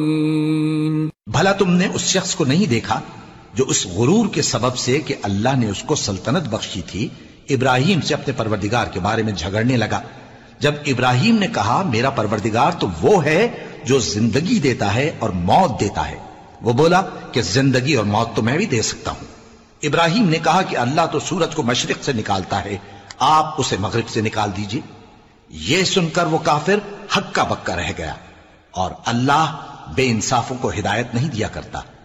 भला तुमने उस शख्स को नहीं देखा जो उस गुरूर के सबब से कि अल्लाह ने उसको सल्तनत बख्शी थी, इब्राहिम से अपने परवरदिगार के बारे में झगड़ने लगा। जब इब्राहिम ने कहा मेरा परवरदिगार तो वो है जो जिंदगी देता है और मौत देता है, वो बोला कि जिंदगी और मौत तो मैं भी दे सकता हूं। इब्राहिम ने कहा कि अल्लाह तो सूरज को मशरिक से निकालता है, आप उसे मगरिब से निकाल दीजिए। यह सुनकर वो काफिर हक्का बक्का रह गया, और अल्लाह बेइंसाफों को हिदायत नहीं दिया करता।